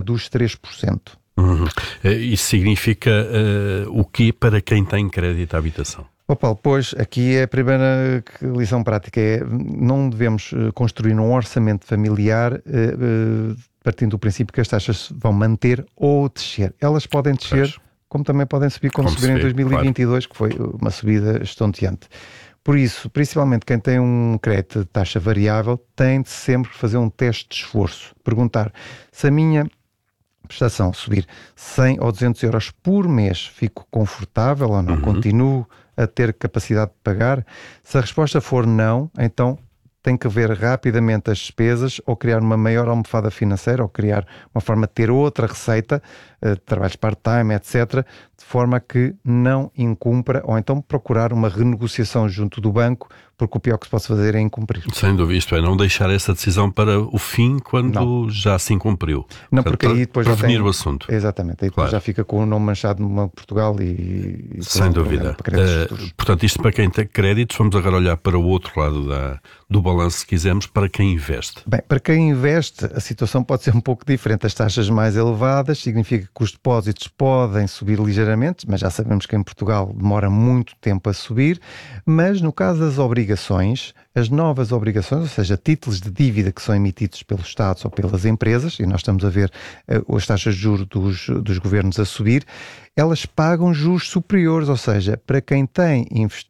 dos 3%. Isso significa o quê para quem tem crédito à habitação? Paulo, pois, aqui é a primeira lição prática, não devemos construir um orçamento familiar partindo do princípio que as taxas vão manter ou descer. Elas podem descer, como também podem subir, como subiram em 2022, claro, que foi uma subida estonteante. Por isso, principalmente quem tem um crédito de taxa variável, tem de sempre fazer um teste de esforço. Perguntar se a minha prestação subir 100 ou 200 euros por mês, fico confortável ou não? Continuo a ter capacidade de pagar? Se a resposta for não, então tem que ver rapidamente as despesas ou criar uma maior almofada financeira ou criar uma forma de ter outra receita, trabalhos part-time, etc., de forma a que não incumpra, ou então procurar uma renegociação junto do banco, porque o pior que se pode fazer é incumprir. Sem dúvida, isto é, não deixar essa decisão para o fim quando já se incumpriu. Não, portanto, porque aí depois prevenir o assunto. Exatamente, aí depois já fica com o nome manchado no Banco de Portugal e sem dúvida. Portanto, isto para quem tem créditos, vamos agora olhar para o outro lado do balanço, se quisermos, para quem investe. Bem, para quem investe, a situação pode ser um pouco diferente. As taxas mais elevadas significa que os depósitos podem subir ligeiramente, mas já sabemos que em Portugal demora muito tempo a subir, mas no caso das obrigações, as novas obrigações, ou seja, títulos de dívida que são emitidos pelos Estados ou pelas empresas, e nós estamos a ver as taxas de juros dos governos a subir, elas pagam juros superiores, ou seja, para quem tem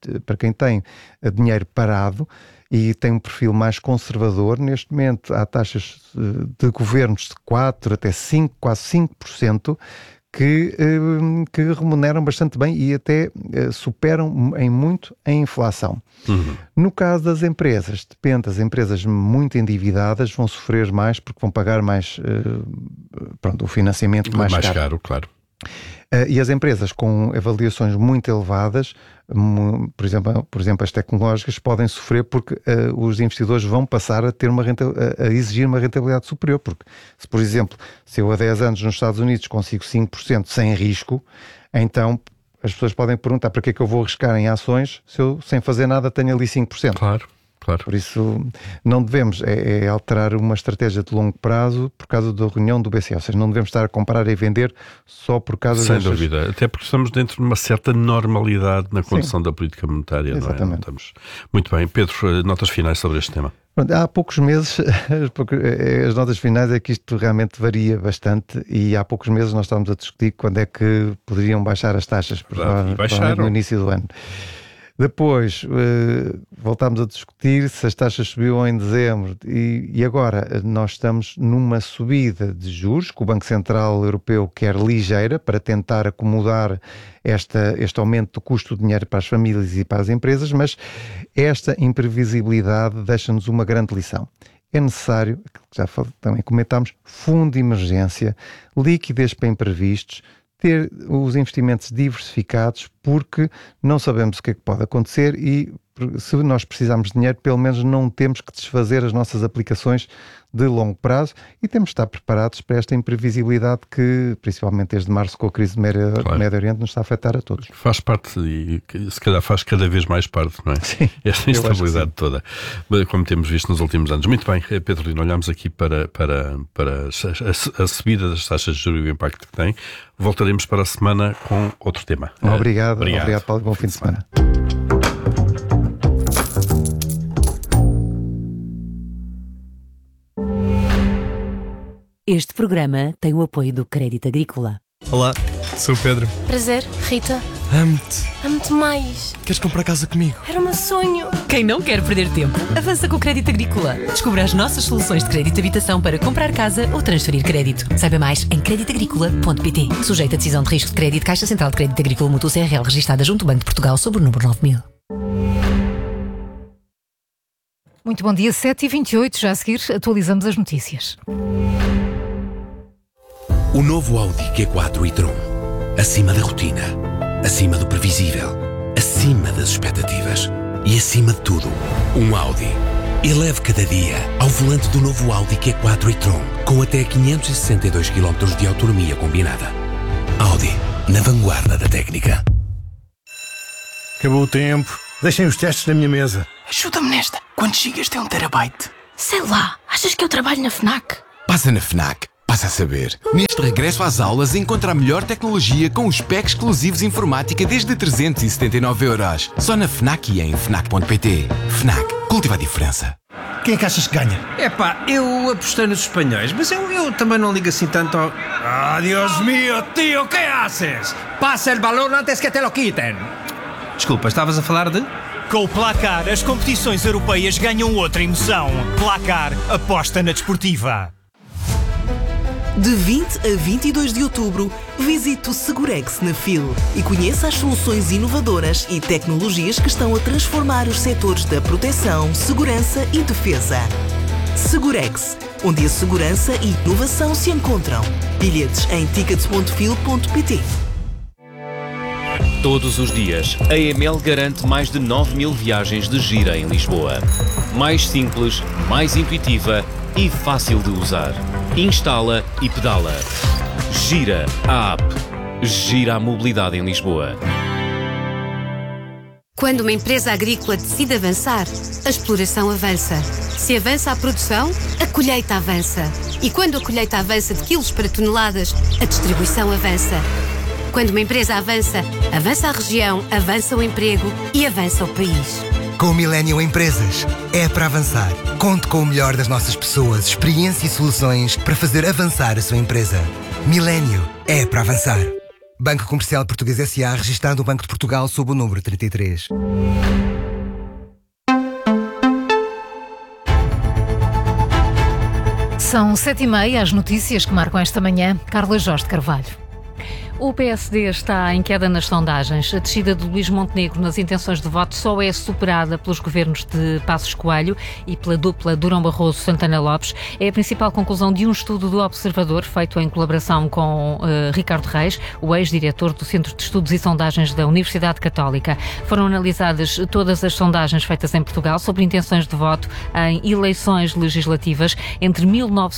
dinheiro parado e tem um perfil mais conservador, neste momento há taxas de governos de 4 até 5, quase 5%, que remuneram bastante bem e até superam em muito a inflação. No caso das empresas, depende, as empresas muito endividadas vão sofrer mais porque vão pagar mais, o financiamento mais caro. Claro. E as empresas com avaliações muito elevadas, por exemplo, as tecnológicas, podem sofrer porque os investidores vão passar a ter a exigir uma rentabilidade superior, porque se, por exemplo, se eu há 10 anos nos Estados Unidos consigo 5% sem risco, então as pessoas podem perguntar para que é que eu vou arriscar em ações se eu sem fazer nada tenho ali 5%. Claro. Por isso, não devemos alterar uma estratégia de longo prazo por causa da reunião do BCE. Ou seja, não devemos estar a comprar e vender só por causa Sem dúvida. Até porque estamos dentro de uma certa normalidade na condução da política monetária. Exatamente. Não é? Estamos... Muito bem. Pedro, notas finais sobre este tema? Há poucos meses, as notas finais é que isto realmente varia bastante e há poucos meses nós estávamos a discutir quando é que poderiam baixar as taxas no início do ano. Depois voltámos a discutir se as taxas subiam em dezembro e agora nós estamos numa subida de juros que o Banco Central Europeu quer ligeira para tentar acomodar este aumento do custo do dinheiro para as famílias e para as empresas, mas esta imprevisibilidade deixa-nos uma grande lição. É necessário, já também comentámos, fundo de emergência, liquidez para imprevistos, ter os investimentos diversificados, porque não sabemos o que é que pode acontecer e se nós precisarmos de dinheiro, pelo menos não temos que desfazer as nossas aplicações de longo prazo e temos de estar preparados para esta imprevisibilidade que, principalmente desde março com a crise do Médio Oriente, nos está a afetar a todos. Faz parte e se calhar faz cada vez mais parte, não é? Sim, esta instabilidade toda, como temos visto nos últimos anos. Muito bem, Pedro Lino, olhamos aqui para a subida das taxas de juros e o impacto que tem. Voltaremos para a semana com outro tema. Obrigado Paulo, bom fim de semana. Este programa tem o apoio do Crédito Agrícola. Olá, sou o Pedro. Prazer, Rita. Amo-te. Amo-te mais. Queres comprar casa comigo? Era o meu sonho. Quem não quer perder tempo, avança com o Crédito Agrícola. Descubra as nossas soluções de crédito de habitação para comprar casa ou transferir crédito. Saiba mais em creditagricola.pt. Sujeito a decisão de risco de crédito, Caixa Central de Crédito Agrícola Mútuo CRL, registada junto ao Banco de Portugal sob o número 9000. Muito bom dia, 7h28. Já a seguir atualizamos as notícias. O novo Audi Q4 e-tron. Acima da rotina, acima do previsível, acima das expectativas e acima de tudo, um Audi. Eleve cada dia ao volante do novo Audi Q4 e-tron com até 562 km de autonomia combinada. Audi, na vanguarda da técnica. Acabou o tempo. Deixem os testes na minha mesa. Ajuda-me nesta. Quantos gigas tem 1 terabyte? Sei lá, achas que eu trabalho na FNAC? Passa na FNAC Passa a saber. Neste regresso às aulas, encontra a melhor tecnologia com os packs exclusivos informática desde 379€. Só na FNAC e em FNAC.pt. FNAC. Cultiva a diferença. Quem é que achas que ganha? Eu apostei nos espanhóis, mas eu também não ligo assim tanto ao... Ah, Dios mío, tío, ¿qué haces? Passa el balón antes que te lo quiten. Desculpa, estavas a falar de... Com o Placar, as competições europeias ganham outra emoção. Placar, aposta na desportiva. De 20 a 22 de outubro, visite o Segurex na FIL e conheça as soluções inovadoras e tecnologias que estão a transformar os setores da proteção, segurança e defesa. Segurex, onde a segurança e inovação se encontram. Bilhetes em tickets.fil.pt. Todos os dias, a EML garante mais de 9.000 viagens de Gira em Lisboa. Mais simples, mais intuitiva e fácil de usar. Instala e pedala. Gira, a app. Gira a mobilidade em Lisboa. Quando uma empresa agrícola decide avançar, a exploração avança. Se avança a produção, a colheita avança. E quando a colheita avança de quilos para toneladas, a distribuição avança. Quando uma empresa avança, avança a região, avança o emprego e avança o país. Com o Millennium Empresas, é para avançar. Conte com o melhor das nossas pessoas, experiência e soluções para fazer avançar a sua empresa. Millennium é para avançar. Banco Comercial Português S.A. registado no Banco de Portugal sob o número 33. São 7h30, as notícias que marcam esta manhã. Carla Jorge de Carvalho. O PSD está em queda nas sondagens. A descida de Luís Montenegro nas intenções de voto só é superada pelos governos de Passos Coelho e pela dupla Durão Barroso-Santana Lopes. É a principal conclusão de um estudo do Observador feito em colaboração com Ricardo Reis, o ex-diretor do Centro de Estudos e Sondagens da Universidade Católica. Foram analisadas todas as sondagens feitas em Portugal sobre intenções de voto em eleições legislativas entre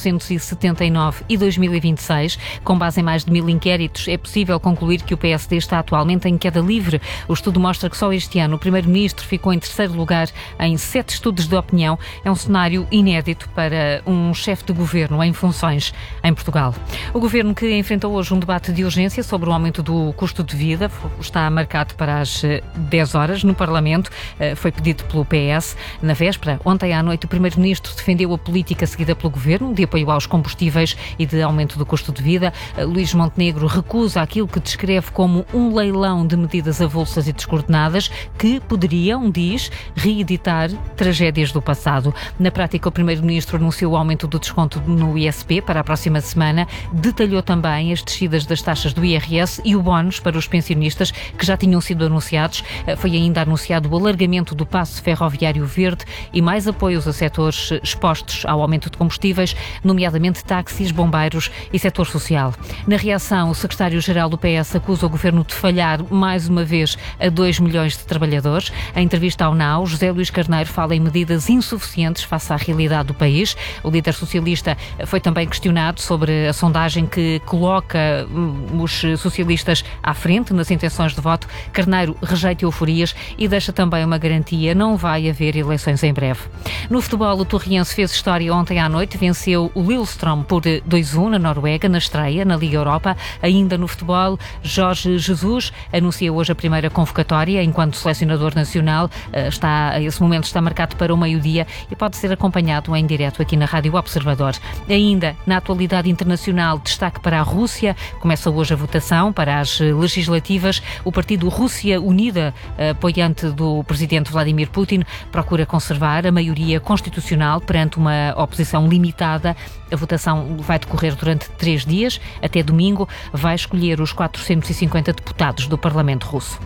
1979 e 2026. Com base em mais de 1.000 inquéritos, é possível concluir que o PSD está atualmente em queda livre. O estudo mostra que só este ano o Primeiro-Ministro ficou em terceiro lugar em 7 estudos de opinião. É um cenário inédito para um chefe de governo em funções em Portugal. O governo, que enfrentou hoje um debate de urgência sobre o aumento do custo de vida, está marcado para as 10 horas no Parlamento. Foi pedido pelo PS. Na véspera, ontem à noite, o Primeiro-Ministro defendeu a política seguida pelo governo de apoio aos combustíveis e de aumento do custo de vida. Luís Montenegro recusa aquilo que descreve como um leilão de medidas avulsas e descoordenadas que poderiam, diz, reeditar tragédias do passado. Na prática, o Primeiro-Ministro anunciou o aumento do desconto no ISP para a próxima semana, detalhou também as descidas das taxas do IRS e o bónus para os pensionistas que já tinham sido anunciados. Foi ainda anunciado o alargamento do passe ferroviário verde e mais apoios a setores expostos ao aumento de combustíveis, nomeadamente táxis, bombeiros e setor social. Na reação, o secretário-geral do PS acusa o governo de falhar mais uma vez a 2 milhões de trabalhadores. Em entrevista ao NAU, José Luís Carneiro fala em medidas insuficientes face à realidade do país. O líder socialista foi também questionado sobre a sondagem que coloca os socialistas à frente nas intenções de voto. Carneiro rejeita euforias e deixa também uma garantia: não vai haver eleições em breve. No futebol, o Torriense fez história ontem à noite, venceu o Lillestrøm por 2-1 na Noruega, na estreia na Liga Europa. Ainda no futebol, Jorge Jesus anuncia hoje a primeira convocatória enquanto selecionador nacional. Esse momento está marcado para o meio-dia e pode ser acompanhado em direto aqui na Rádio Observador. Ainda na atualidade internacional, destaque para a Rússia. Começa hoje a votação para as legislativas. O partido Rússia Unida, apoiante do presidente Vladimir Putin, procura conservar a maioria constitucional perante uma oposição limitada. A votação vai decorrer durante 3 dias. Até domingo vai escolher os 450 deputados do Parlamento russo.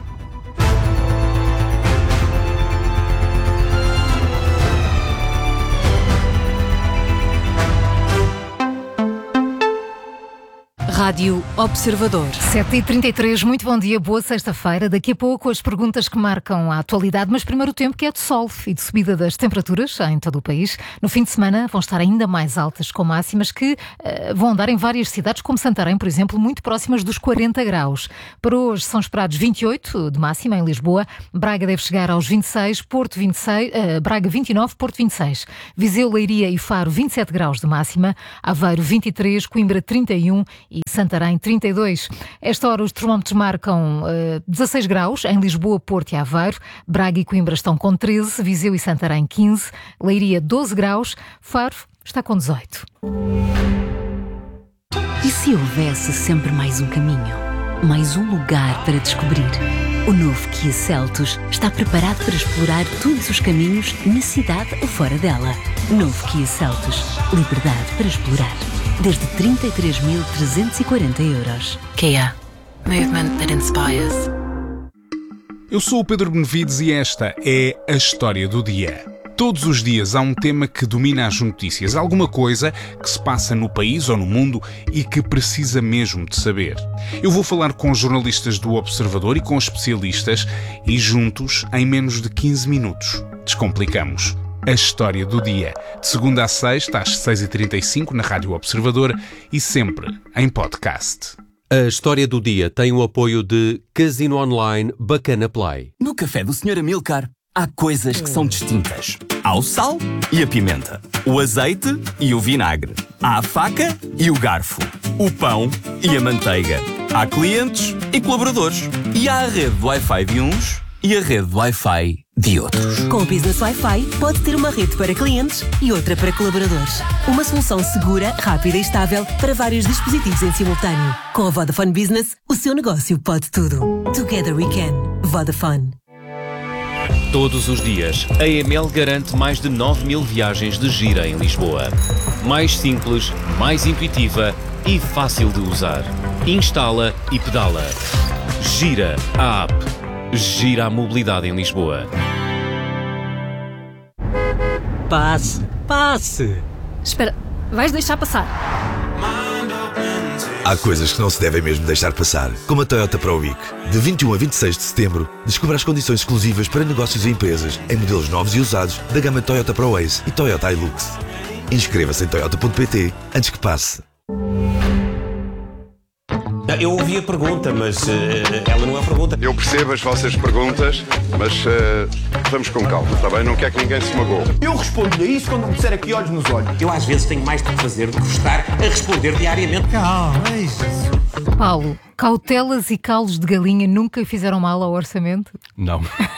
Rádio Observador. 7h33, muito bom dia, boa sexta-feira. Daqui a pouco as perguntas que marcam a atualidade, mas primeiro o tempo que é de sol e de subida das temperaturas em todo o país. No fim de semana vão estar ainda mais altas, com máximas que vão andar em várias cidades, como Santarém, por exemplo, muito próximas dos 40 graus. Para hoje são esperados 28 de máxima em Lisboa, Braga deve chegar aos 26, Porto 26, Braga 29, Porto 26, Viseu, Leiria e Faro 27 graus de máxima, Aveiro 23, Coimbra 31 e Santarém 32. Esta hora os termómetros marcam 16 graus em Lisboa, Porto e Aveiro, Braga e Coimbra estão com 13, Viseu e Santarém 15, Leiria 12 graus, Faro está com 18. E se houvesse sempre mais um caminho? Mais um lugar para descobrir? O novo Kia Seltos está preparado para explorar todos os caminhos na cidade ou fora dela. Novo Kia Seltos. Liberdade para explorar. Desde 33.340 euros. Kia. Movement that inspires. Eu sou o Pedro Benevides e esta é a história do dia. Todos os dias há um tema que domina as notícias, alguma coisa que se passa no país ou no mundo e que precisa mesmo de saber. Eu vou falar com jornalistas do Observador e com especialistas e juntos, em menos de 15 minutos, descomplicamos a história do dia. De segunda a sexta, às 6h35, na Rádio Observador e sempre em podcast. A história do dia tem o apoio de Casino Online Bacana Play. No café do Sr. Amilcar, há coisas que são distintas. Há o sal e a pimenta, o azeite e o vinagre, há a faca e o garfo, o pão e a manteiga. Há clientes e colaboradores. E há a rede de Wi-Fi de uns e a rede de Wi-Fi de outros. Com o Business Wi-Fi, pode ter uma rede para clientes e outra para colaboradores. Uma solução segura, rápida e estável para vários dispositivos em simultâneo. Com a Vodafone Business, o seu negócio pode tudo. Together we can. Vodafone. Todos os dias, a EML garante mais de 9.000 viagens de gira em Lisboa. Mais simples, mais intuitiva e fácil de usar. Instala e pedala. Gira a app. Gira a mobilidade em Lisboa. Passe! Espera, vais deixar passar? Há coisas que não se devem mesmo deixar passar, como a Toyota Pro Week. De 21 a 26 de setembro, descubra as condições exclusivas para negócios e empresas em modelos novos e usados da gama Toyota Pro Ace e Toyota Hilux. Inscreva-se em toyota.pt antes que passe. Eu ouvi a pergunta, mas ela não é a pergunta. Eu percebo as vossas perguntas, mas vamos com calma, está bem? Não quer que ninguém se magoe. Eu respondo-lhe a isso quando me disser aqui olhos nos olhos. Eu às vezes tenho mais do que fazer do que estar a responder diariamente. Calma, é isso. Paulo, cautelas e calos de galinha nunca fizeram mal ao orçamento? Não.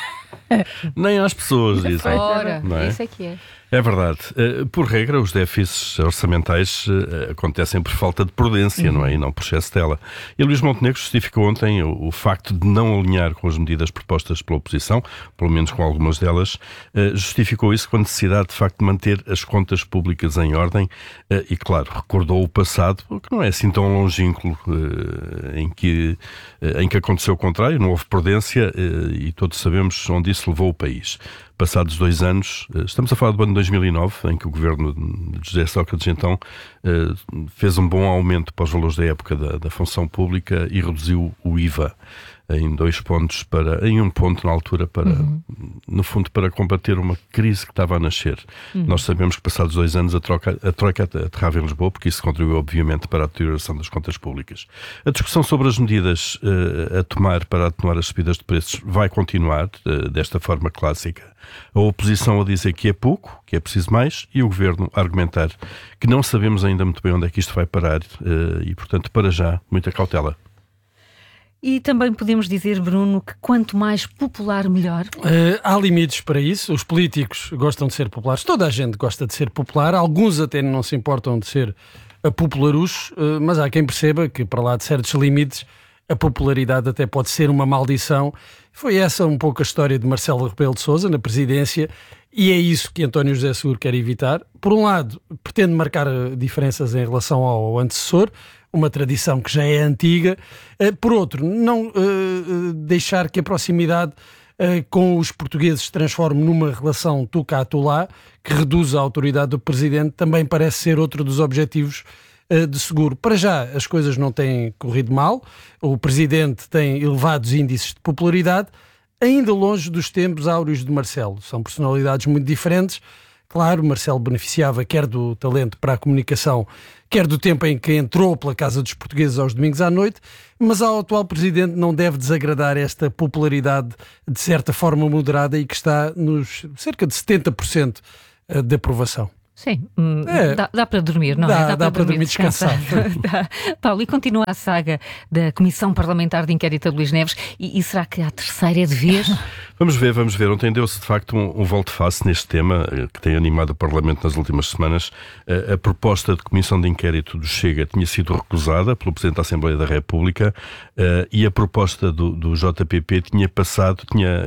Nem às pessoas, isso. Ora, não é? Isso é que é. É verdade. Por regra, os déficits orçamentais acontecem por falta de prudência, não é? E não por excesso dela. E Luís Montenegro justificou ontem o facto de não alinhar com as medidas propostas pela oposição, pelo menos com algumas delas, justificou isso com a necessidade, de facto, de manter as contas públicas em ordem e, claro, recordou o passado, que não é assim tão longínquo, em que aconteceu o contrário, não houve prudência e todos sabemos onde isso levou o país. Passados 2 anos, estamos a falar do ano de 2009, em que o governo de José Sócrates então fez um bom aumento para os valores da época da função pública e reduziu o IVA em 2 pontos em 1 ponto na altura no fundo para combater uma crise que estava a nascer. Nós sabemos que passados 2 anos a Troika aterrava em Lisboa, porque isso contribuiu obviamente para a deterioração das contas públicas. A discussão sobre as medidas a tomar para atenuar as subidas de preços vai continuar desta forma clássica. A oposição a dizer que é pouco, que é preciso mais, e o governo a argumentar que não sabemos ainda muito bem onde é que isto vai parar e, portanto, para já, muita cautela. E também podemos dizer, Bruno, que quanto mais popular, melhor. Há limites para isso. Os políticos gostam de ser populares. Toda a gente gosta de ser popular. Alguns até não se importam de ser popularuchos, mas há quem perceba que, para lá de certos limites, a popularidade até pode ser uma maldição. Foi essa um pouco a história de Marcelo Rebelo de Sousa na presidência e é isso que António José Seguro quer evitar. Por um lado, pretende marcar diferenças em relação ao antecessor, uma tradição que já é antiga. Por outro, não deixar que a proximidade com os portugueses se transforme numa relação tu cá, tu lá, que reduz a autoridade do presidente, também parece ser outro dos objetivos de seguro. Para já, as coisas não têm corrido mal, o Presidente tem elevados índices de popularidade, ainda longe dos tempos áureos de Marcelo. São personalidades muito diferentes. Claro, Marcelo beneficiava quer do talento para a comunicação, quer do tempo em que entrou pela Casa dos Portugueses aos domingos à noite, mas ao atual Presidente não deve desagradar esta popularidade de certa forma moderada e que está nos cerca de 70% de aprovação. Sim, dá para dormir, não é? Dá para dormir descansado. Paulo, e continua a saga da Comissão Parlamentar de Inquérito a Luís Neves e será que a terceira é de vez? Vamos ver. Ontem deu-se de facto um volte-face neste tema que tem animado o Parlamento nas últimas semanas. A proposta de Comissão de Inquérito do Chega tinha sido recusada pelo Presidente da Assembleia da República e a proposta do JPP tinha passado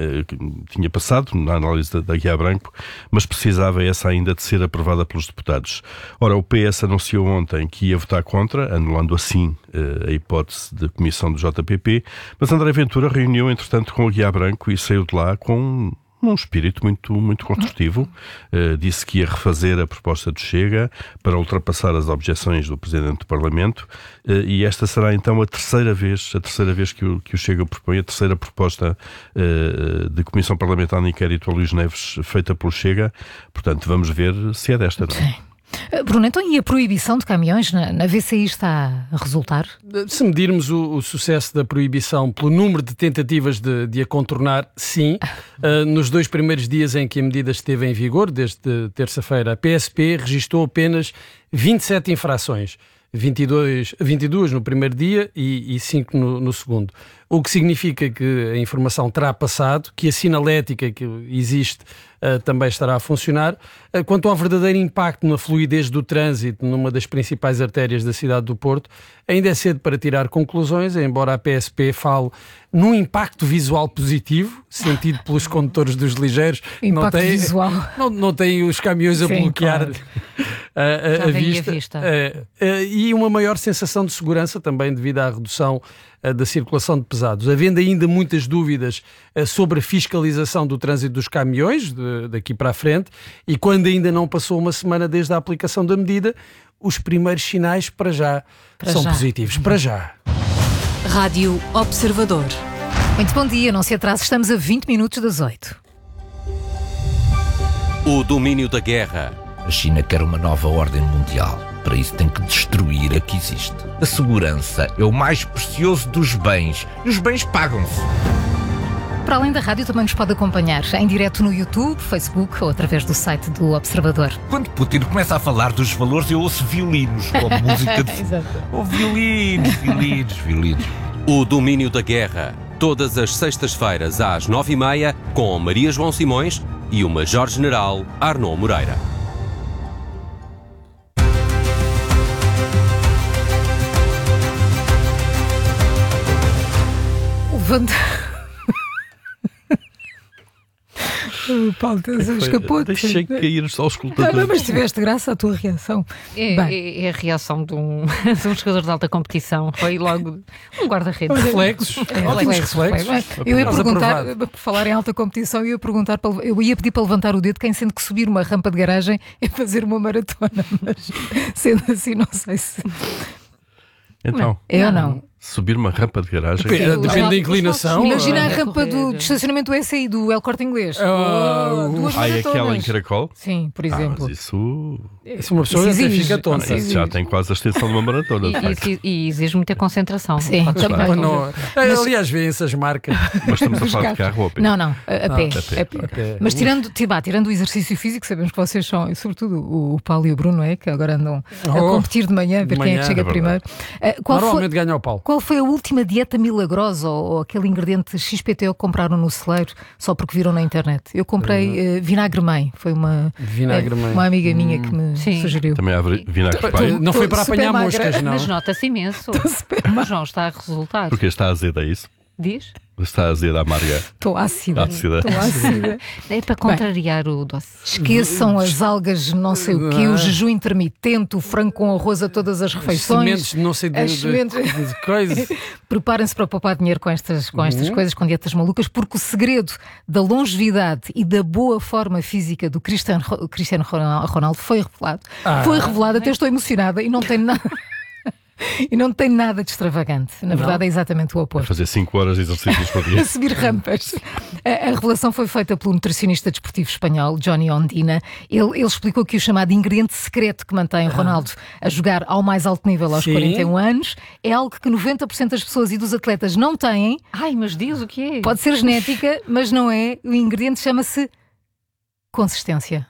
na análise da Guiá Branco, mas precisava essa ainda de ser aprovada pelos deputados. Ora, o PS anunciou ontem que ia votar contra, anulando assim a hipótese de comissão do JPP, mas André Ventura reuniu, entretanto, com a Guiá Branco e saiu de lá com um espírito muito construtivo. Disse que ia refazer a proposta do Chega para ultrapassar as objeções do Presidente do Parlamento e esta será então a terceira vez que o Chega propõe, a terceira proposta de Comissão Parlamentar de Inquérito a Luís Neves feita pelo Chega. Portanto, vamos ver se é desta, não é? Sim. Bruno, então e a proibição de caminhões na VCI está a resultar? Se medirmos o sucesso da proibição pelo número de tentativas de a contornar, sim. Nos 2 primeiros dias em que a medida esteve em vigor, desde terça-feira, a PSP registrou apenas 27 infrações. 22 no primeiro dia e 5 no segundo. O que significa que a informação terá passado, que a sinalética que existe também estará a funcionar. Quanto ao verdadeiro impacto na fluidez do trânsito numa das principais artérias da cidade do Porto, ainda é cedo para tirar conclusões, embora a PSP fale num impacto visual positivo, sentido pelos condutores dos ligeiros. Impacto visual. Não tem os caminhões a bloquear, claro, a vista. E uma maior sensação de segurança também devido à redução da circulação de pesados. Havendo ainda muitas dúvidas sobre a fiscalização do trânsito dos caminhões daqui para a frente, e quando ainda não passou uma semana desde a aplicação da medida, os primeiros sinais para já são positivos. Para já. Rádio Observador. Muito bom dia, não se atrase, estamos a 20 minutos das 8. O domínio da guerra. A China quer uma nova ordem mundial. Para isso tem que destruir a que existe. A segurança é o mais precioso dos bens. E os bens pagam-se. Para além da rádio, também nos pode acompanhar em direto no YouTube, Facebook ou através do site do Observador. Quando Putin começa a falar dos valores, eu ouço violinos, como música de... Oh, violinos. O domínio da guerra. Todas as sextas-feiras às 9h30, com Maria João Simões e o Major-General Arnaud Moreira. O Paulo escapou. Deixei cair os auscultadores. Não, mas tiveste graça à tua reação. É a reação de um jogador de alta competição. Foi logo um guarda-redes. Reflexos. Eu ia perguntar, por falar em alta competição, eu ia pedir para levantar o dedo quem sente que subir uma rampa de garagem é fazer uma maratona. Mas sendo assim, não sei se... Então, eu não. Subir uma rampa de garagem? Depende da inclinação. Imagina a rampa do estacionamento do SAI, do El Corte Inglês. Duas maratonas. Aquela em Caracol? Sim, por exemplo. Mas isso uma pessoa até fica tonta. Isso já tem quase a extensão de uma maratona. E exige muita concentração. Sim, também. Aliás, vêem-se as marcas. Mas estamos a falar de carro ou a pé? Não, a pé. Mas tirando o exercício físico, sabemos que vocês são, e sobretudo o Paulo e o Bruno, que agora andam a competir de manhã, ver quem é que chega primeiro. Normalmente ganha o Paulo. Qual foi a última dieta milagrosa ou aquele ingrediente XPTO que compraram no celeiro só porque viram na internet? Eu comprei vinagre-mãe. Foi uma amiga minha que me sugeriu. Também há vinagre-pai. Não foi para apanhar moscas, não. Mas nota-se imenso. O João está a resultar. Porque está azedo, é isso? Diz? Está azeda, amarga. Estou ácida. Ácida. É para contrariar o doce. Esqueçam as algas, não sei o quê, o jejum intermitente, o frango com arroz a todas as refeições. Sementes, não sei de coisas. Preparem-se para poupar dinheiro com estas coisas, com dietas malucas, porque o segredo da longevidade e da boa forma física do Cristiano Ronaldo foi revelado. Foi revelado, até estou emocionada e não tem nada... E não tem nada de extravagante. Na verdade, é exatamente o oposto. Fazer 5 horas de exercícios por dia. A subir rampas. A revelação foi feita pelo nutricionista desportivo espanhol, Johnny Ondina. Ele explicou que o chamado ingrediente secreto que mantém Ronaldo a jogar ao mais alto nível aos 41 anos é algo que 90% das pessoas e dos atletas não têm. Ai, mas diz o que é? Pode ser genética, mas não é. O ingrediente chama-se consistência.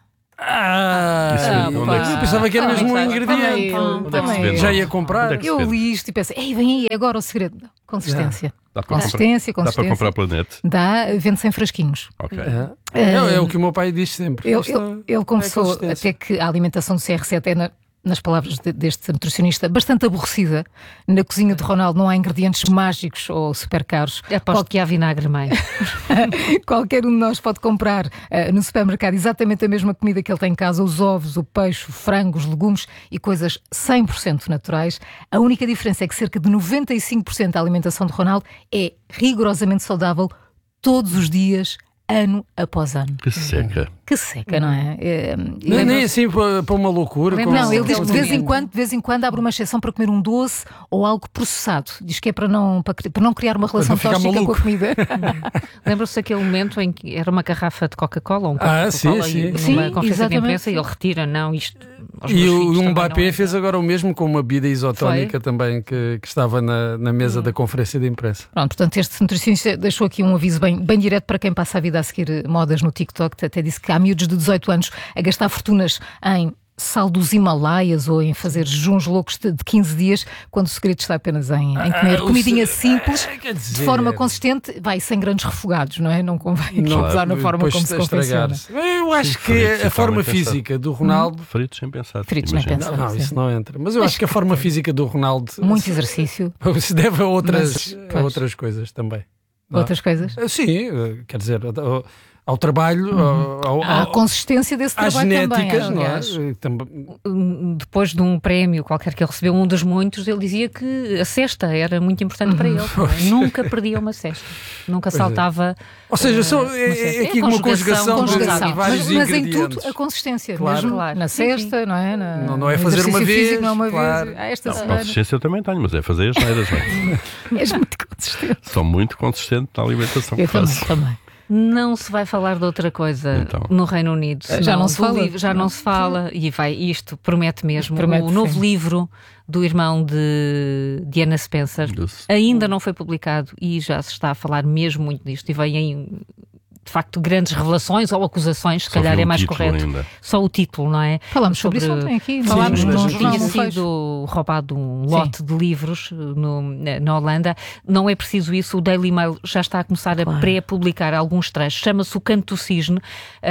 Eu pensava que era mesmo um ingrediente. Também. Já ia comprar. Eu li isto e pensei, vem aí, agora o segredo. Consistência. Dá para comprar pela net? Vende-se em frasquinhos. Ok. É o que o meu pai diz sempre. Ele confessou até que a alimentação do CR7 é, nas palavras deste nutricionista, bastante aborrecida. Na cozinha de Ronaldo não há ingredientes mágicos ou super caros. Aposto que há vinagre meio. Qualquer um de nós pode comprar no supermercado exatamente a mesma comida que ele tem em casa, os ovos, o peixe, o frango, os legumes e coisas 100% naturais. A única diferença é que cerca de 95% da alimentação de Ronaldo é rigorosamente saudável todos os dias, ano após ano. Que seca. Que seca, não é? Nem assim para uma loucura. Não, ele diz que de vez em quando abre uma exceção para comer um doce ou algo processado. Diz que é para não criar uma relação tóxica com a comida. Lembra-se daquele momento em que era uma garrafa de Coca-Cola, um copo de Coca-Cola, sim. numa conferência de imprensa, e ele retira, isto... E o Mbappé fez agora o mesmo com uma bebida isotónica também que estava na mesa da conferência de imprensa. Pronto, portanto, este nutricionista deixou aqui um aviso bem direto para quem passa a vida a seguir modas no TikTok. Até disse que há miúdos de 18 anos a gastar fortunas em sal dos Himalaias ou em fazer jejuns loucos de 15 dias, quando o segredo está apenas em comer comidinha simples, de forma consistente, sem grandes refogados, não é? Não convém usar na forma como se confecciona. Eu acho que a forma física do Ronaldo... Fritos sem pensar. Não, isso não entra. Mas eu acho que a forma física do Ronaldo... Muito exercício. Se deve a outras coisas também. Outras coisas? Sim, quer dizer... Ao trabalho, à consistência desse trabalho genéticas, também, Depois de um prémio qualquer que ele recebeu, um dos muitos, ele dizia que a cesta era muito importante para ele. Nunca perdia uma cesta. Nunca saltava. Ou seja, é aqui uma conjugação de vários ingredientes. Mas em tudo a consistência, mesmo na cesta, não é? Não é fazer uma vez. Físico, não uma vez. Esta semana. Consistência eu também tenho, mas é fazer as neiras. És muito consistente. Sou muito consistente na alimentação que faço. Também. Não se vai falar de outra coisa no Reino Unido. Já não se fala. Já não se fala. E isto promete mesmo. O novo livro do irmão de Diana Spencer ainda não foi publicado e já se está a falar mesmo muito disto. E vêm de facto grandes revelações ou acusações, se calhar é mais correto. Ainda. Só o título, não é? Falámos sobre isso ontem aqui. Falámos que tinha sido roubado um lote de livros na Holanda. Não é preciso isso. O Daily Mail já está a começar a pré-publicar alguns trechos. Chama-se O Canto do Cisne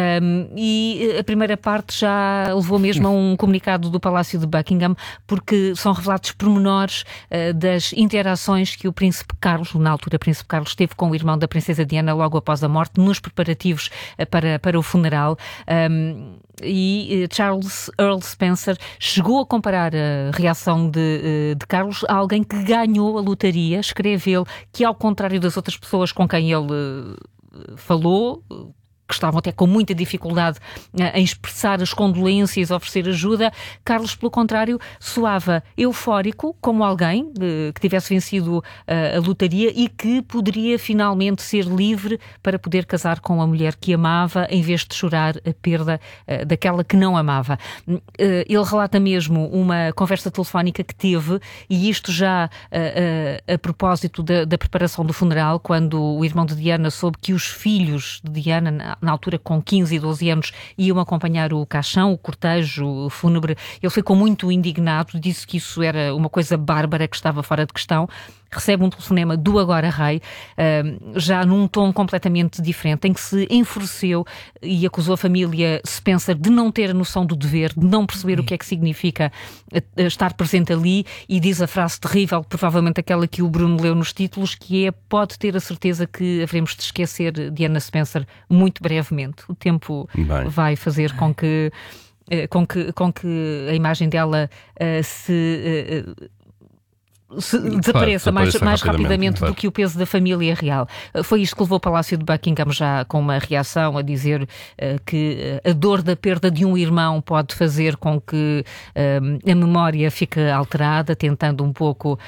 e a primeira parte já levou mesmo a um comunicado do Palácio de Buckingham, porque são revelados pormenores das interações que o Príncipe Carlos, na altura Príncipe Carlos, teve com o irmão da Princesa Diana logo após a morte, nos preparativos para o funeral. E Charles Earl Spencer chegou a comparar a reação de Carlos a alguém que ganhou a lotaria. Escreve ele que, ao contrário das outras pessoas com quem ele falou, que estavam até com muita dificuldade em expressar as condolências, oferecer ajuda, Carlos, pelo contrário, soava eufórico, como alguém que tivesse vencido a lotaria e que poderia finalmente ser livre para poder casar com a mulher que amava, em vez de chorar a perda daquela que não amava. Ele relata mesmo uma conversa telefónica que teve, e isto já a propósito da preparação do funeral, quando o irmão de Diana soube que os filhos de Diana, na altura com 15 e 12 anos, iam acompanhar o caixão, o cortejo fúnebre. Ele ficou muito indignado, disse que isso era uma coisa bárbara, que estava fora de questão. recebe um telefonema do Agora Rei, já num tom completamente diferente, em que se enfureceu e acusou a família Spencer de não ter a noção do dever, de não perceber o que é que significa estar presente ali, e diz a frase terrível, provavelmente aquela que o Bruno leu nos títulos, que é: pode ter a certeza que haveremos de esquecer Diana Spencer muito brevemente. O tempo vai fazer com que a imagem dela desapareça mais rapidamente do que o peso da família real. Foi isto que levou o Palácio de Buckingham já com uma reação a dizer que a dor da perda de um irmão pode fazer com que a memória fique alterada, tentando um pouco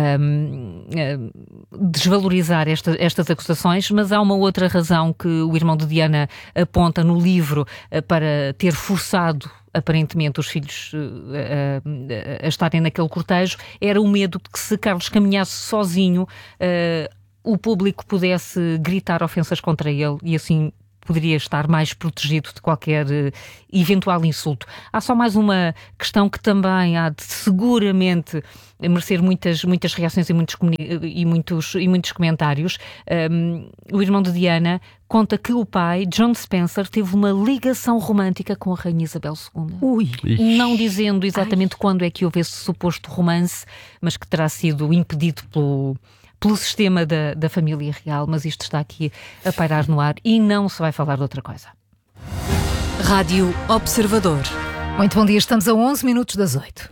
desvalorizar estas acusações. Mas há uma outra razão que o irmão de Diana aponta no livro para ter forçado aparentemente os filhos a estarem naquele cortejo. Era o medo de que, se Carlos caminhasse sozinho, o público pudesse gritar ofensas contra ele e assim poderia estar mais protegido de qualquer eventual insulto. Há só mais uma questão que também há de seguramente merecer muitas reações e muitos comentários. O irmão de Diana conta que o pai, John Spencer, teve uma ligação romântica com a Rainha Isabel II. Não dizendo exatamente quando é que houve esse suposto romance, mas que terá sido impedido pelo sistema da família real. Mas isto está aqui a pairar no ar e não se vai falar de outra coisa. Rádio Observador. Muito bom dia, estamos a 11 minutos das 8.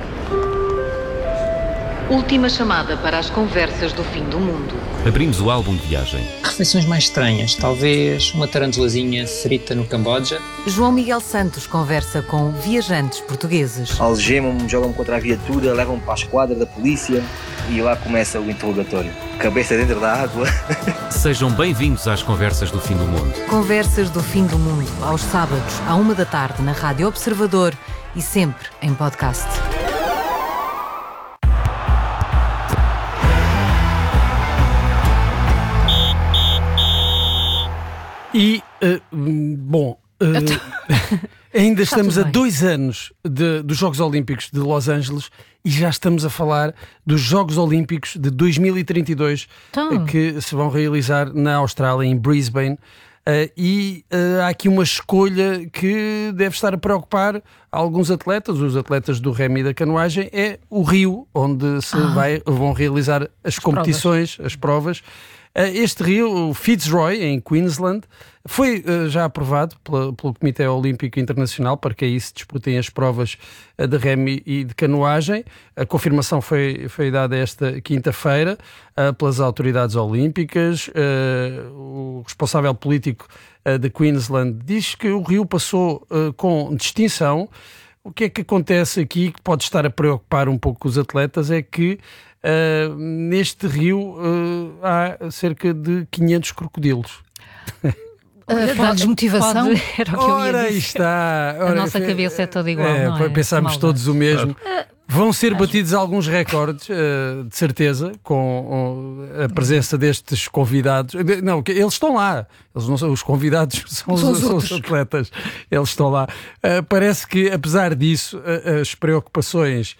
Última chamada para as conversas do fim do mundo. Abrimos o álbum de viagem. Refeições mais estranhas, talvez uma tarantulazinha frita no Camboja. João Miguel Santos conversa com viajantes portugueses. Algemam-me, jogam-me contra a viatura, levam-me para a esquadra da polícia e lá começa o interrogatório. Cabeça dentro da água. Sejam bem-vindos às conversas do fim do mundo. Conversas do fim do mundo, aos sábados, à 13h, na Rádio Observador e sempre em podcast. E, ainda estamos a 2 anos dos Jogos Olímpicos de Los Angeles e já estamos a falar dos Jogos Olímpicos de 2032 que se vão realizar na Austrália, em Brisbane. Há aqui uma escolha que deve estar a preocupar alguns atletas, os atletas do remo e da canoagem, é o Rio, onde vão realizar as competições, as provas. Este rio, o Fitzroy, em Queensland, foi já aprovado pelo Comitê Olímpico Internacional para que aí se disputem as provas de remo e de canoagem. A confirmação foi dada esta quinta-feira pelas autoridades olímpicas. O responsável político de Queensland diz que o rio passou com distinção. O que é que acontece aqui que pode estar a preocupar um pouco os atletas é que neste rio há cerca de 500 crocodilos. Dá desmotivação? Era o que eu ia dizer. Está. A nossa cabeça é toda igual, não é? Pensámos todos o mesmo. Vão ser batidos alguns recordes, de certeza, com a presença destes convidados. Não, eles estão lá. Eles não são os convidados, são os atletas. Eles estão lá. Parece que, apesar disso, as preocupações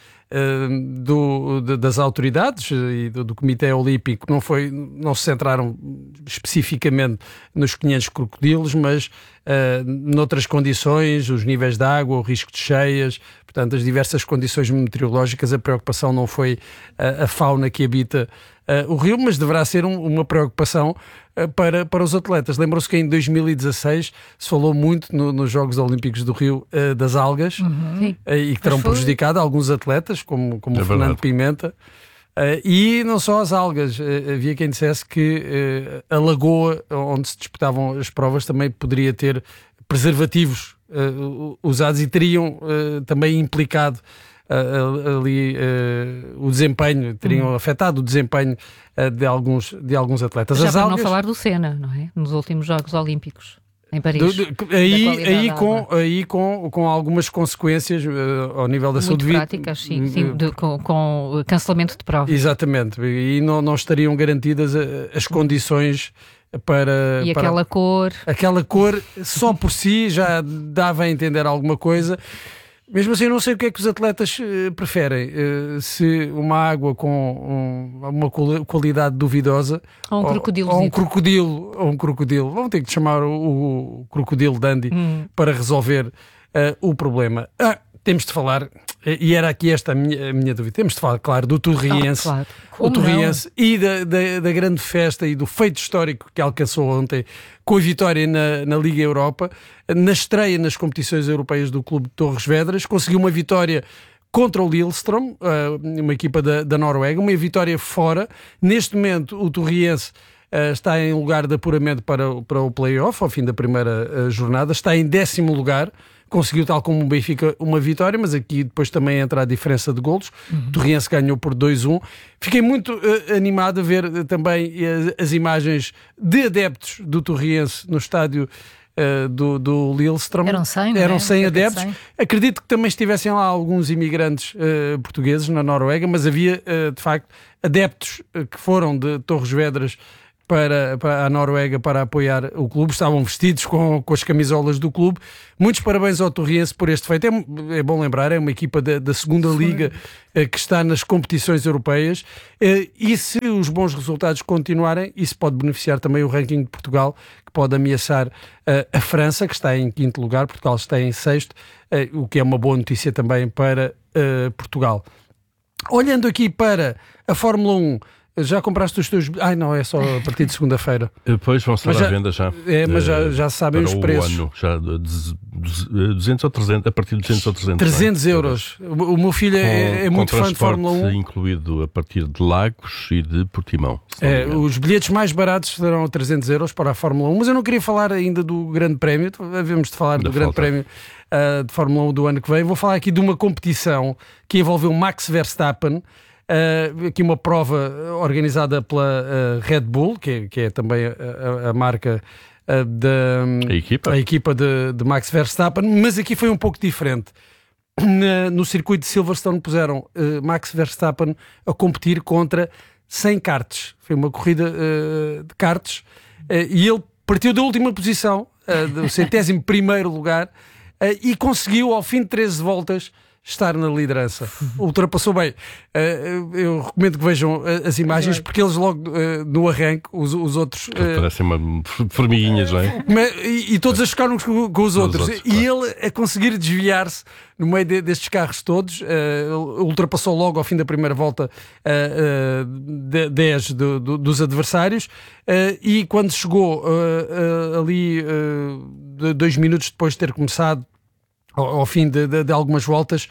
das autoridades e do Comitê Olímpico não se centraram especificamente nos 500 crocodilos, mas noutras condições, os níveis de água, o risco de cheias, portanto as diversas condições meteorológicas. A preocupação não foi a fauna que habita o rio, mas deverá ser uma preocupação para os atletas. Lembram-se que em 2016 se falou muito nos Jogos Olímpicos do Rio das algas, e que terão prejudicado alguns atletas, como o Fernando Pimenta. E não só as algas, havia quem dissesse que a lagoa onde se disputavam as provas também poderia ter preservativos usados e teriam também implicado ali o desempenho, teriam afetado o desempenho de alguns atletas. Já as para algas, não falar do Senna, não é? Nos últimos Jogos Olímpicos em Paris. Com algumas consequências ao nível da saúde. Muito práticas, sim, com cancelamento de provas. Exatamente, e não estariam garantidas as condições para... E aquela cor... Aquela cor só por si já dava a entender alguma coisa. Mesmo assim, eu não sei o que é que os atletas preferem. Se uma água com uma qualidade duvidosa ou um crocodilo. Ou um crocodilo. Vão ter que chamar o crocodilo Dundee para resolver o problema. Temos de falar, e era aqui esta a minha dúvida, temos de falar, claro, do Torriense. Claro. O Torriense e da grande festa e do feito histórico que alcançou ontem com a vitória na Liga Europa, na estreia nas competições europeias do Clube de Torres Vedras, conseguiu uma vitória contra o Lillestrøm, uma equipa da Noruega, uma vitória fora. Neste momento o Torriense está em lugar de apuramento para o play-off, ao fim da primeira jornada, está em 10º lugar. Conseguiu, tal como o Benfica, uma vitória, mas aqui depois também entra a diferença de golos. O Torriense ganhou por 2-1. Fiquei muito animado a ver também as imagens de adeptos do Torriense no estádio do Lillestrøm. Eram 100, não é? Eram 100 adeptos. 100. Acredito que também estivessem lá alguns imigrantes portugueses na Noruega, mas havia, de facto, adeptos que foram de Torres Vedras para a Noruega para apoiar o clube, estavam vestidos com as camisolas do clube. Muitos parabéns ao Torriense por este feito. É bom lembrar, é uma equipa da segunda Liga que está nas competições europeias, e se os bons resultados continuarem, isso pode beneficiar também o ranking de Portugal, que pode ameaçar a França, que está em 5º lugar, Portugal está em 6º, o que é uma boa notícia também para Portugal. Olhando aqui para a Fórmula 1, já compraste os teus... não, é só a partir de segunda-feira. Depois vão estar à venda já. Mas já sabem os preços. Ano, já 200 ou 300, a partir de 200 ou 300. 300 euros. O meu filho é muito fã de Fórmula 1. Incluído a partir de Lagos e de Portimão. Os bilhetes mais baratos serão 300 euros para a Fórmula 1, mas eu não queria falar ainda do Grande Prémio. Havemos de falar do Grande Prémio de Fórmula 1 do ano que vem. Vou falar aqui de uma competição que envolveu Max Verstappen. Aqui uma prova organizada pela Red Bull, que é também a marca a equipa de Max Verstappen, mas aqui foi um pouco diferente. No circuito de Silverstone puseram Max Verstappen a competir contra 100 karts. Foi uma corrida de karts, e ele partiu da última posição, do 101º lugar, e conseguiu, ao fim de 13 voltas, estar na liderança. Ultrapassou bem. Eu recomendo que vejam as imagens, porque eles logo no arranque, os outros... Parecem formiguinhas, não é? E todos a chocar uns com os outros. E ele a conseguir desviar-se no meio destes carros todos, ultrapassou logo ao fim da primeira volta 10 dos adversários, e quando chegou ali 2 minutos depois de ter começado, ao fim de algumas voltas,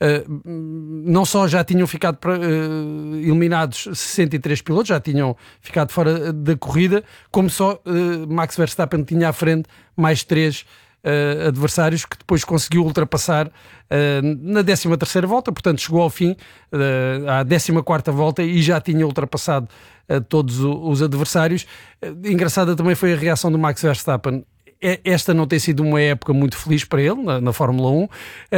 não só já tinham ficado eliminados 63 pilotos, já tinham ficado fora da corrida, como só Max Verstappen tinha à frente mais 3 adversários, que depois conseguiu ultrapassar na 13ª volta, portanto chegou ao fim, à 14ª volta, e já tinha ultrapassado todos os adversários. Engraçada também foi a reação do Max Verstappen. Esta não tem sido uma época muito feliz para ele na Fórmula 1,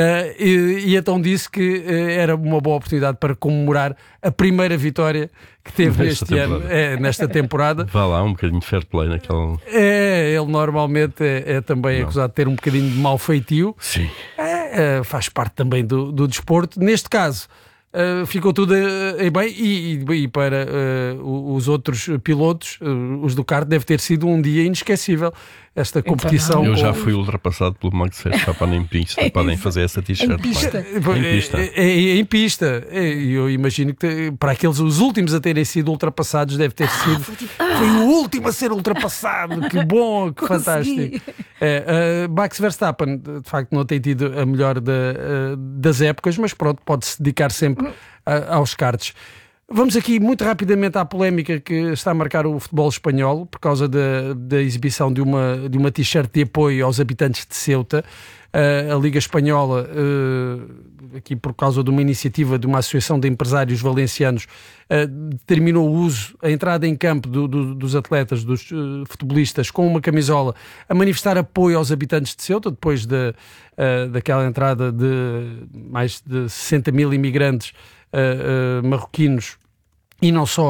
e então disse que era uma boa oportunidade para comemorar a primeira vitória que teve nesta temporada. Vá lá, um bocadinho de fair play naquele... Ele normalmente é também acusado de ter um bocadinho de mau feitio. Sim. Faz parte também do desporto. Neste caso, ficou tudo bem, e para os outros pilotos, os do kart, deve ter sido um dia inesquecível esta competição. Eu já fui ultrapassado pelo Max Verstappen em pista. Podem fazer essa t-shirt. Em pista. Em pista. Eu imagino que para aqueles, os últimos a terem sido ultrapassados, deve ter sido... Foi o último a ser ultrapassado. Que bom, que fantástico. Max Verstappen, de facto, não tem tido a melhor das épocas, mas pronto, pode-se dedicar sempre aos karts. Vamos aqui muito rapidamente à polémica que está a marcar o futebol espanhol por causa da exibição de uma t-shirt de apoio aos habitantes de Ceuta. A Liga Espanhola, aqui por causa de uma iniciativa de uma associação de empresários valencianos, determinou a entrada em campo dos atletas, dos futebolistas, com uma camisola, a manifestar apoio aos habitantes de Ceuta, depois daquela entrada de mais de 60 mil imigrantes marroquinos, e não só,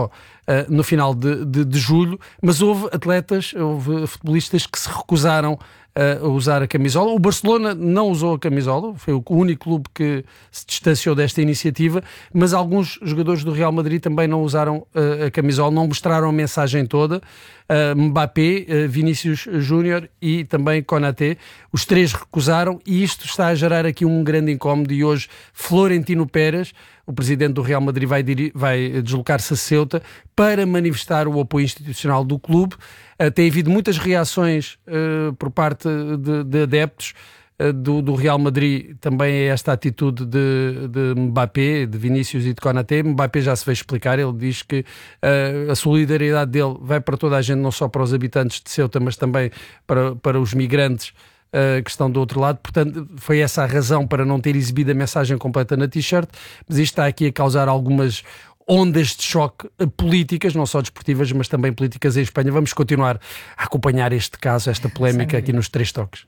no final de julho, mas houve futebolistas que se recusaram a usar a camisola. O Barcelona não usou a camisola, foi o único clube que se distanciou desta iniciativa, mas alguns jogadores do Real Madrid também não usaram a camisola, não mostraram a mensagem toda. Mbappé, Vinícius Júnior e também Konaté, os três recusaram, e isto está a gerar aqui um grande incómodo. E hoje Florentino Pérez, o presidente do Real Madrid, vai deslocar-se a Ceuta para manifestar o apoio institucional do clube. Tem havido muitas reações por parte de adeptos do Real Madrid também é esta atitude de Mbappé, de Vinícius e de Konaté. Mbappé já se veio explicar, ele diz que a solidariedade dele vai para toda a gente, não só para os habitantes de Ceuta, mas também para os migrantes que estão do outro lado. Portanto, foi essa a razão para não ter exibido a mensagem completa na t-shirt, mas isto está aqui a causar algumas ondas de choque políticas, não só desportivas, mas também políticas em Espanha. Vamos continuar a acompanhar este caso, esta polémica aqui nos Três Toques.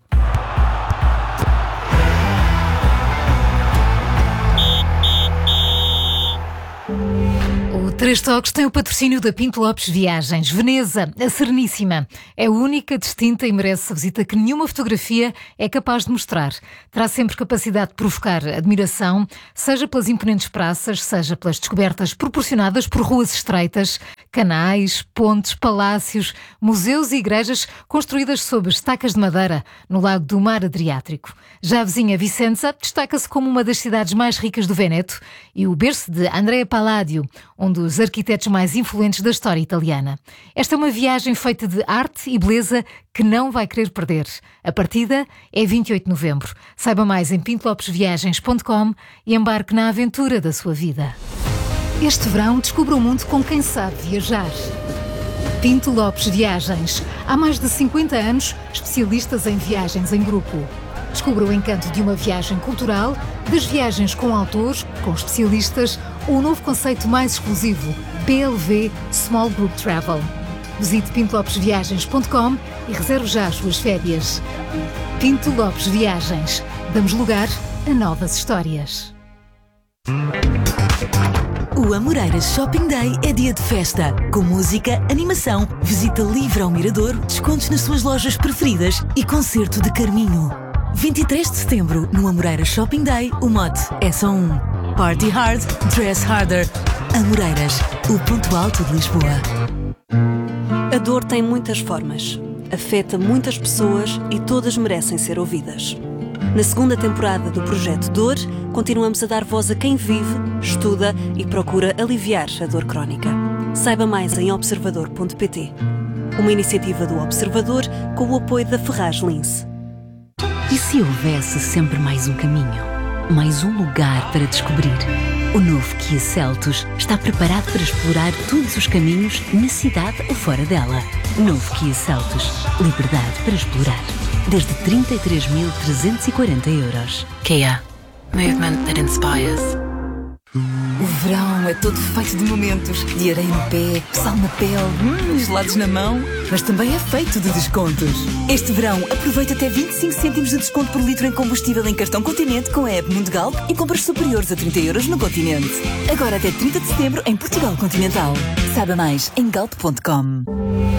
Três Toques tem o patrocínio da Pinto Lopes Viagens. Veneza, a Sereníssima, é única, distinta e merece a visita que nenhuma fotografia é capaz de mostrar. Terá sempre capacidade de provocar admiração, seja pelas imponentes praças, seja pelas descobertas proporcionadas por ruas estreitas, canais, pontes, palácios, museus e igrejas construídas sob estacas de madeira no lago do Mar Adriático. Já a vizinha Vicenza destaca-se como uma das cidades mais ricas do Véneto e o berço de Andrea Palladio, um dos arquitetos mais influentes da história italiana. Esta é uma viagem feita de arte e beleza que não vai querer perder. A partida é 28 de novembro. Saiba mais em pintolopesviagens.com e embarque na aventura da sua vida. Este verão descubra o mundo com quem sabe viajar. Pinto Lopes Viagens. Há mais de 50 anos, especialistas em viagens em grupo. Descubra o encanto de uma viagem cultural, das viagens com autores, com especialistas, ou o novo conceito mais exclusivo, PLV Small Group Travel. Visite pintolopesviagens.com e reserve já as suas férias. Pinto Lopes Viagens. Damos lugar a novas histórias. O Amoreiras Shopping Day é dia de festa, com música, animação, visita livre ao Mirador, descontos nas suas lojas preferidas e concerto de Carminho. 23 de setembro, no Amoreiras Shopping Day, o mote é só um. Party hard, dress harder. Amoreiras, o ponto alto de Lisboa. A dor tem muitas formas, afeta muitas pessoas e todas merecem ser ouvidas. Na segunda temporada do Projeto Dor, continuamos a dar voz a quem vive, estuda e procura aliviar a dor crónica. Saiba mais em observador.pt. Uma iniciativa do Observador com o apoio da Ferraz Lince. E se houvesse sempre mais um caminho? Mais um lugar para descobrir? O novo Kia Seltos está preparado para explorar todos os caminhos na cidade ou fora dela. Novo Kia Seltos. Liberdade para explorar. Desde 33.340 €. Kia. Movement that inspires. O verão é todo feito de momentos, de areia no pé, sal na pele, gelados na mão, mas também é feito de descontos. Este verão, aproveita até 25 cêntimos de desconto por litro em combustível em cartão Continente com a app Mundo Galp e compras superiores a 30 € no Continente. Agora até 30 de setembro em Portugal Continental. Saiba mais em galp.com.